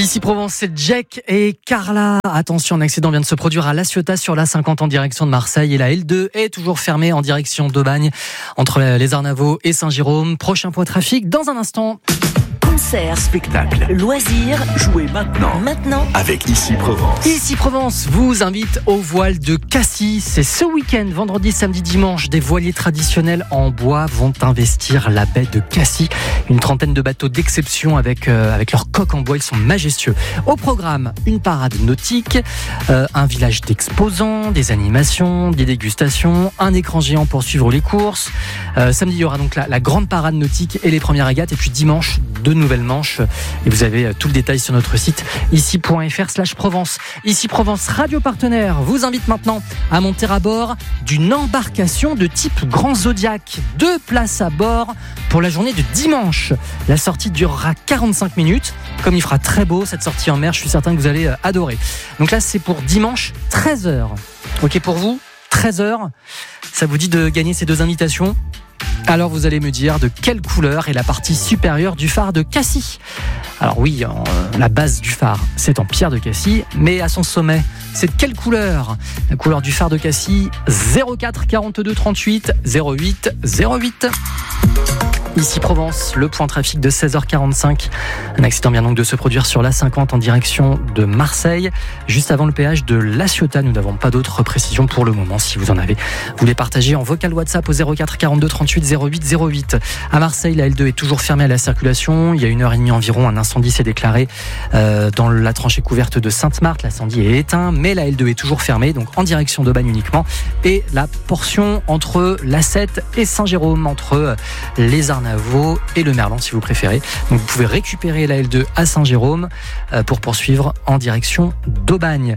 Ici Provence, c'est Jack et Carla. Attention, un accident vient de se produire à La Ciotat sur l'A50 en direction de Marseille et la L2 est toujours fermée en direction d'Aubagne entre les Arnavaux et Saint-Jérôme. Prochain point trafic dans un instant. Concert, spectacle, loisirs, jouez maintenant avec Ici Provence. Ici Provence vous invite au voile de Cassis. C'est ce week-end, vendredi, samedi, dimanche. Des voiliers traditionnels en bois vont investir la baie de Cassis. Une trentaine de bateaux d'exception avec leurs coques en bois. Ils sont majestueux. Au programme, une parade nautique, un village d'exposants, des animations, des dégustations, un écran géant pour suivre les courses. Samedi, il y aura donc la grande parade nautique et les premières régates. Et puis dimanche, de nouvelles manches. Et vous avez tout le détail sur notre site ici.fr/Provence. Ici Provence, radio partenaire, vous invite maintenant à monter à bord d'une embarcation de type Grand Zodiac. 2 places à bord pour la journée de dimanche. La sortie durera 45 minutes. Comme il fera très beau, cette sortie en mer, je suis certain que vous allez adorer. Donc là, c'est pour dimanche, 13h. Ok pour vous ? 13h. Ça vous dit de gagner ces 2 invitations ? Alors vous allez me dire de quelle couleur est la partie supérieure du phare de Cassis. Alors oui, la base du phare, c'est en pierre de Cassis, mais à son sommet, c'est de quelle couleur ? La couleur du phare de Cassis, 04 42 38 08 08. Ici Provence, le point trafic de 16h45. Un accident vient donc de se produire sur l'A50 en direction de Marseille. Juste avant le péage de La Ciotat, nous n'avons pas d'autres précisions pour le moment. Si vous en avez, vous les partagez en vocal WhatsApp au 04 42 38 08 08. À Marseille, la L2 est toujours fermée à la circulation. Il y a 1h30 environ, un incendie s'est déclaré dans la tranchée couverte de Sainte-Marthe. L'incendie est éteint, mais la L2 est toujours fermée, donc en direction d'Aubagne uniquement. Et la portion entre l'A7 et Saint-Jérôme, entre les Arnavaux et le Merlan si vous préférez. Donc vous pouvez récupérer la L2 à Saint-Jérôme pour poursuivre en direction d'Aubagne.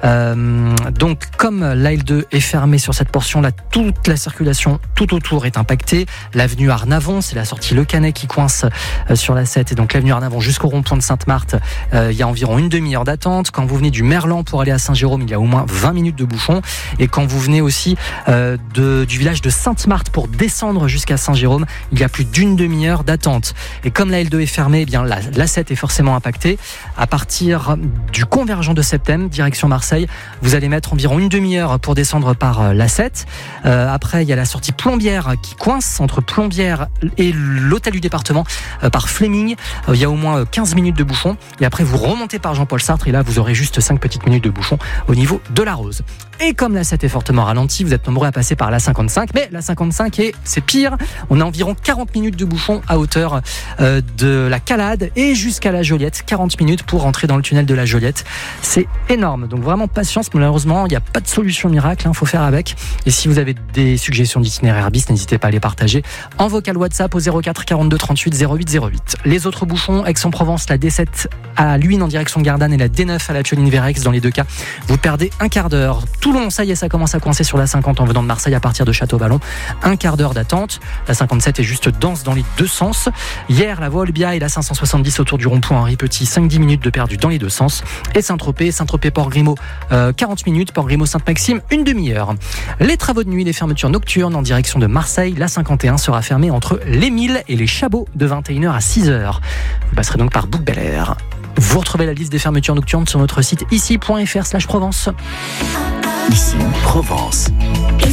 Donc comme la L2 est fermée sur cette portion-là, toute la circulation tout autour est impactée. L'avenue Arnavon, c'est la sortie Le Canet qui coince sur la 7 et donc l'avenue Arnavon jusqu'au rond-point de Sainte-Marthe, il y a environ une demi-heure d'attente. Quand vous venez du Merlan pour aller à Saint-Jérôme, il y a au moins 20 minutes de bouchon. Et quand vous venez aussi du village de Sainte-Marthe pour descendre jusqu'à Saint-Jérôme, il y a plus d'une demi-heure d'attente. Et comme la L2 est fermée, eh bien la 7 est forcément impactée. À partir du convergent de Septem, direction Marseille, vous allez mettre environ une demi-heure pour descendre par la 7. Après, il y a la sortie Plombières qui coince entre Plombières et l'hôtel du département par Fleming. Il y a au moins 15 minutes de bouchon. Et après, vous remontez par Jean-Paul Sartre et là, vous aurez juste 5 petites minutes de bouchon au niveau de la Rose. Et comme la 7 est fortement ralentie, vous êtes nombreux à passer par la 55. Mais la 55, c'est pire. On a environ 40 minutes de bouchon à hauteur de la Calade et jusqu'à la Joliette. 40 minutes pour rentrer dans le tunnel de la Joliette. C'est énorme. Donc vraiment patience. Malheureusement, il n'y a pas de solution miracle. Faut faire avec. Et si vous avez des suggestions d'itinéraire bis, n'hésitez pas à les partager en vocal WhatsApp au 04 42 38 08 08. Les autres bouchons, Aix-en-Provence, la D7 à Luynes en direction de Gardanne et la D9 à la Pioline-Vérex. Dans les 2 cas, vous perdez un quart d'heure. Toulon, ça y est, ça commence à coincer sur la 50 en venant de Marseille à partir de Château-Vallon. Un quart d'heure d'attente. La 57 est juste dense dans les 2 sens. Hier, la voie Olbia et la 570 autour du rond-point Henri Petit, 5-10 minutes de perdu dans les 2 sens. Et Saint-Tropez, Port-Grimaud, 40 minutes. Port-Grimaud, Sainte-Maxime, une demi-heure. Les travaux de nuit, les fermetures nocturnes en direction de Marseille. La 51 sera fermée entre les Milles et les Chabots de 21h à 6h. Vous passerez donc par Bouc-Bel-Air. Vous retrouvez la liste des fermetures nocturnes sur notre site ici.fr/Provence. Ici Provence.